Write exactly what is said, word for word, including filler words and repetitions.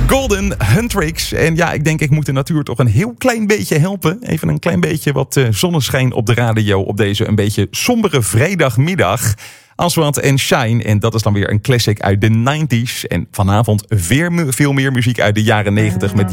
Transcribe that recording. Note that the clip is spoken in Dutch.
Golden Huntrix. En ja, ik denk ik moet de natuur toch een heel klein beetje helpen. Even een klein beetje wat uh, zonneschijn op de radio op deze een beetje sombere vrijdagmiddag. Aswad en Shine. En dat is dan weer een classic uit de negentig. En vanavond weer veel meer muziek uit de jaren negentig met